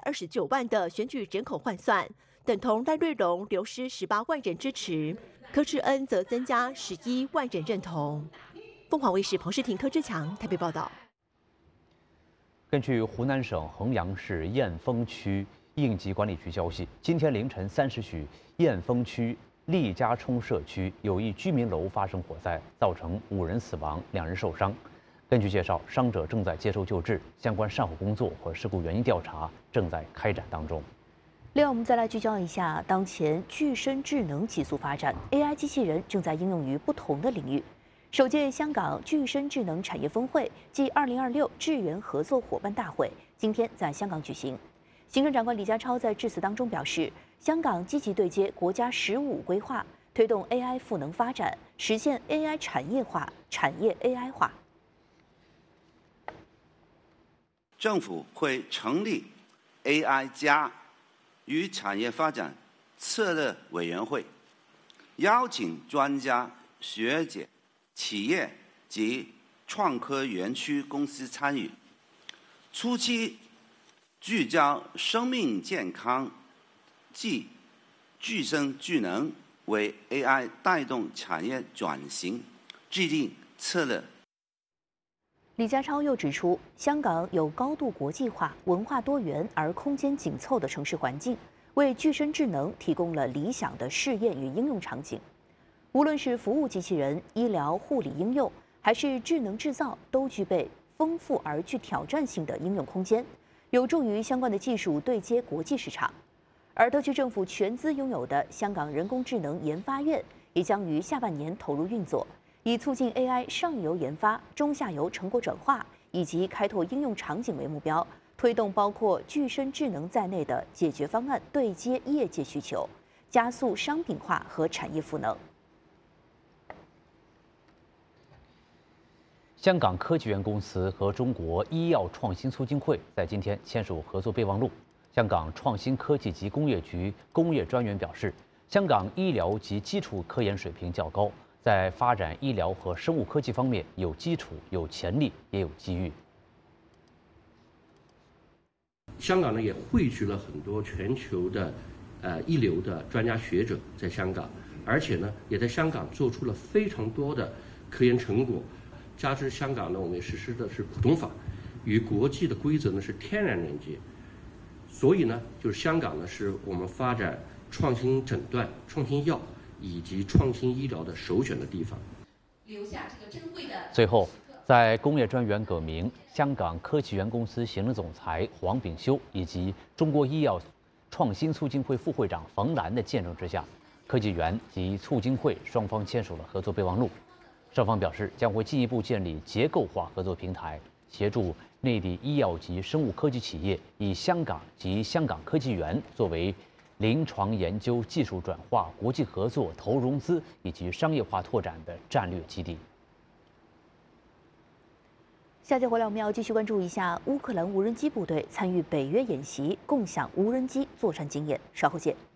129万的选举人口换算，等同赖瑞隆流失18万人支持，柯志恩则增加11万人认同。凤凰卫视彭世廷、柯志强台北报道。 根据湖南省衡阳市雁峰区应急管理局消息，今天凌晨3时许，雁峰区利家冲社区有一居民楼发生火灾，造成5人死亡，2人受伤。根据介绍，伤者正在接受救治，相关善后工作和事故原因调查正在开展当中。 另外，我们再来聚焦一下当前具身智能急速发展 ，AI 机器人正在应用于不同的领域。首届香港具身智能产业峰会暨2026智源合作伙伴大会今天在香港举行。行政长官李家超在致辞当中表示，香港积极对接国家“15”规划，推动 AI 赋能发展，实现 AI 产业化、产业 AI 化。 政府会成立 AI 加与产业发展策略委员会，邀请专家学者、企业及创科园区公司参与，初期聚焦生命健康及具身智能，为 AI 带动产业转型制定策略。 李家超又指出，香港有高度国际化、文化多元而空间紧凑的城市环境，为具身智能提供了理想的试验与应用场景。无论是服务机器人、医疗护理应用，还是智能制造，都具备丰富而具挑战性的应用空间，有助于相关的技术对接国际市场。而特区政府全资拥有的香港人工智能研发院也将于下半年投入运作，以促进 AI 上游研发、中下游成果转化以及开拓应用场景为目标，推动包括具身智能在内的解决方案对接业界需求，加速商品化和产业赋能。 香港科技园公司和中国医药创新促进会在今天签署合作备忘录。香港创新科技及工业局工业专员表示，香港医疗及基础科研水平较高，在发展医疗和生物科技方面有基础、有潜力，也有机遇。 香港呢也汇聚了很多全球的一流的专家学者在香港，而且呢也在香港做出了非常多的科研成果。加之香港呢，我们实施的是普通法，与国际的规则呢是天然连接，所以呢，就是香港呢是我们发展创新诊断、创新药以及创新医疗的首选的地方。 留下这个珍贵的。 最后，在工业专员葛明、香港科技园公司行政总裁黄炳修以及中国医药创新促进会副会长冯兰的见证之下，科技园及促进会双方签署了合作备忘录。双方表示，将会进一步建立结构化合作平台，协助内地医药及生物科技企业以香港及香港科技园作为临床研究、技术转化、国际合作、投融资以及商业化拓展的战略基地。 下节回来，我们要继续关注一下乌克兰无人机部队参与北约演习，共享无人机作战经验。稍后见。